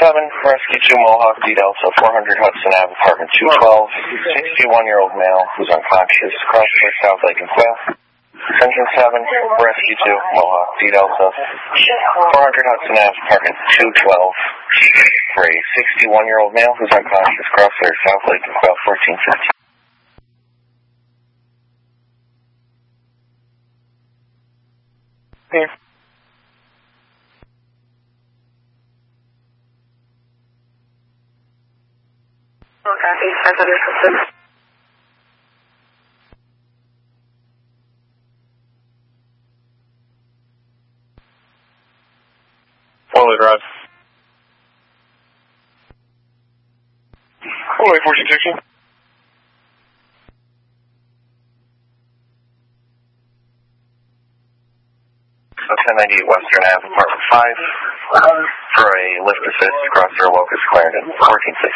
Rescue 2 Mohawk D Delta 400 Hudson Ave, apartment 212. 61-year-old male who's unconscious, Crossler, South Lake and Quail. Attention 7, Rescue 2 Mohawk D Delta 400 Hudson Ave, apartment 212. For a 61-year-old male who's unconscious, Crossler, South Lake and Quail 1415. Here. Copy, 500 Hudson. Follow Drive. Follow 1416. So 1098 Western Ave, apartment 5. For a lift assist, Crosser, Locust, Clarendon, 1416.